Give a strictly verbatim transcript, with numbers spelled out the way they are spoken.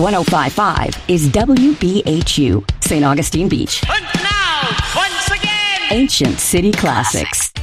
one oh five point five is W B H U, Saint Augustine Beach. And now, once again, Ancient City Classics.